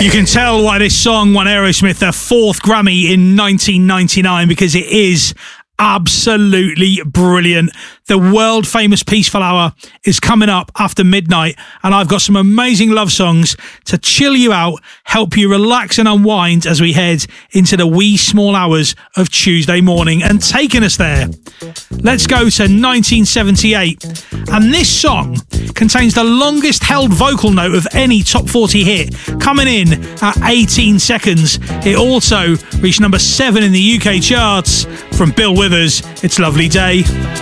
You can tell why this song won Aerosmith their 4th Grammy in 1999, because it is absolutely brilliant. The world famous Peaceful Hour is coming up after midnight, and I've got some amazing love songs to chill you out, help you relax and unwind as we head into the wee small hours of Tuesday morning. And taking us there, let's go to 1978, and this song contains the longest held vocal note of any top 40 hit, coming in at 18 seconds. It also reached number 7 in the UK charts. From Bill Withers, It's Lovely Day.